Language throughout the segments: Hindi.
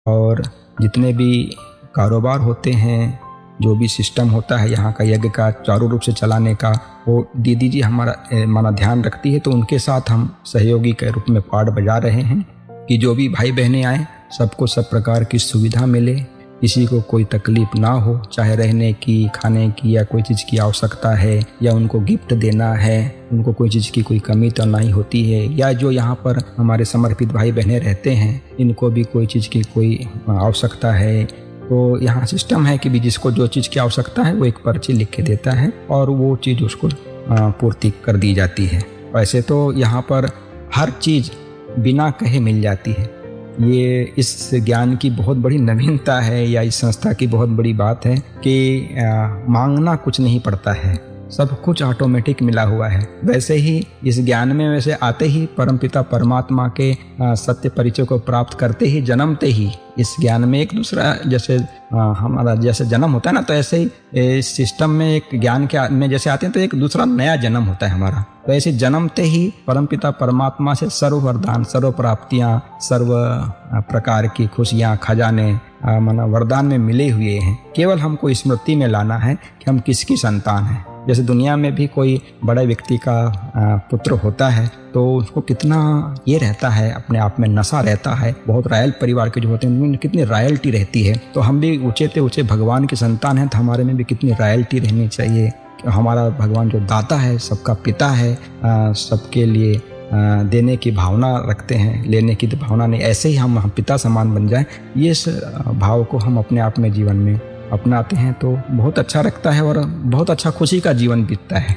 और जितने भी कारोबार होते हैं, जो भी सिस्टम होता है यहाँ का यज्ञ का चारों रूप से चलाने का, वो दीदी जी हमारा ध्यान रखती है। तो उनके साथ हम सहयोगी के रूप में पार्ट बजा रहे हैं कि जो भी भाई बहनें आए सबको सब प्रकार की सुविधा मिले, किसी को कोई तकलीफ ना हो, चाहे रहने की, खाने की या कोई चीज़ की आवश्यकता है या उनको गिफ्ट देना है, उनको कोई चीज़ की कोई कमी तो नहीं होती है, या जो यहाँ पर हमारे समर्पित भाई बहनें रहते हैं इनको भी कोई चीज़ की कोई आवश्यकता है, तो यहाँ सिस्टम है कि भी जिसको जो चीज़ की आवश्यकता है वो एक पर्ची लिख के देता है और वो चीज़ उसको पूर्ति कर दी जाती है। वैसे तो यहाँ पर हर चीज़ बिना कहे मिल जाती है। ये इस ज्ञान की बहुत बड़ी नवीनता है या इस संस्था की बहुत बड़ी बात है कि मांगना कुछ नहीं पड़ता है, सब कुछ ऑटोमेटिक मिला हुआ है। वैसे ही इस ज्ञान में वैसे आते ही परमपिता परमात्मा के सत्य परिचय को प्राप्त करते ही जन्मते ही इस ज्ञान में एक दूसरा जैसे हमारा जैसे जन्म होता है ना, तो ऐसे ही इस सिस्टम में एक ज्ञान के में जैसे आते हैं तो एक दूसरा नया जन्म होता है हमारा। तो ऐसे जन्मते ही परमपिता परमात्मा से सर्व वरदान, सर्व प्राप्तियाँ, सर्व प्रकार की खुशियाँ, खजाने माना वरदान में मिले हुए हैं। केवल हमको स्मृति में लाना है कि हम किसकी संतान हैं। जैसे दुनिया में भी कोई बड़े व्यक्ति का पुत्र होता है तो उसको कितना ये रहता है, अपने आप में नशा रहता है। बहुत रॉयल परिवार के जो होते हैं उनमें कितनी रॉयल्टी रहती है। तो हम भी ऊंचे से ऊंचे भगवान की संतान हैं तो हमारे में भी कितनी रॉयल्टी रहनी चाहिए। हमारा भगवान जो दाता है, सबका पिता है, सबके लिए देने की भावना रखते हैं, लेने की तो भावना नहीं। ऐसे ही हम पिता समान बन जाएं, ये भाव को हम अपने आप में जीवन में अपनाते हैं तो बहुत अच्छा लगता है और बहुत अच्छा खुशी का जीवन बीतता है।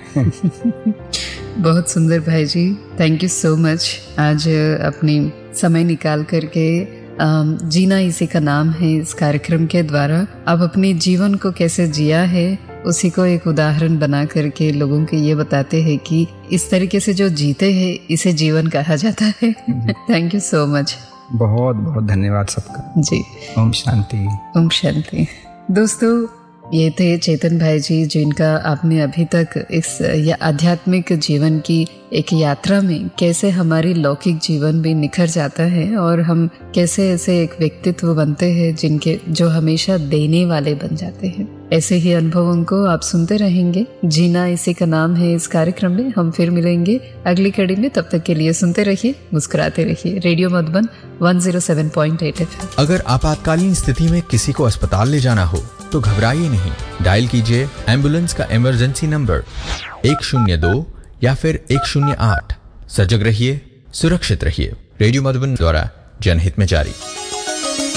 बहुत सुंदर भाई जी, थैंक यू सो मच। आज अपनी समय निकाल करके जीना इसी का नाम है इस कार्यक्रम के द्वारा आप अपने जीवन को कैसे जिया है उसी को एक उदाहरण बना करके लोगों को ये बताते हैं कि इस तरीके से जो जीते हैं इसे जीवन कहा जाता है। Thank you so much. बहुत बहुत धन्यवाद सबका जी। ओम शांति। ओम शांति। दोस्तों, ये थे चेतन भाई जी जिनका आपने अभी तक इस आध्यात्मिक जीवन की एक यात्रा में कैसे हमारी लौकिक जीवन भी निखर जाता है और हम कैसे ऐसे एक व्यक्तित्व बनते हैं जिनके जो हमेशा देने वाले बन जाते हैं। ऐसे ही अनुभवों को आप सुनते रहेंगे। जीना इसी का नाम है इस कार्यक्रम में हम फिर मिलेंगे अगली कड़ी में। तब तक के लिए सुनते रहिए, मुस्कुराते रहिए। Radio Madhuban 107.8 FM। अगर आपातकालीन स्थिति में किसी को अस्पताल ले जाना हो तो घबराइए नहीं, डायल कीजिए एम्बुलेंस का इमरजेंसी नंबर 102 या फिर 108। सजग रहिए, सुरक्षित रहिए। रेडियो मधुबन द्वारा जनहित में जारी।